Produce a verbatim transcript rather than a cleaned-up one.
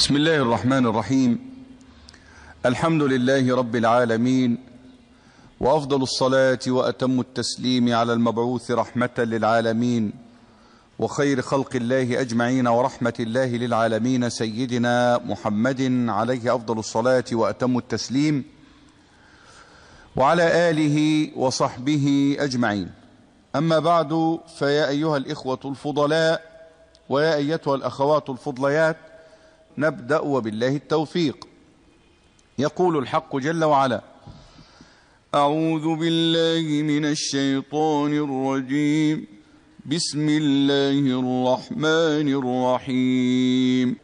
بسم الله الرحمن الرحيم. الحمد لله رب العالمين، وأفضل الصلاة وأتم التسليم على المبعوث رحمة للعالمين وخير خلق الله أجمعين ورحمة الله للعالمين سيدنا محمد عليه أفضل الصلاة وأتم التسليم، وعلى آله وصحبه أجمعين. أما بعد، فيا أيها الإخوة الفضلاء ويا أيتها الأخوات الفضليات، نبدأ وبالله التوفيق. يقول الحق جل وعلا: أعوذ بالله من الشيطان الرجيم، بسم الله الرحمن الرحيم.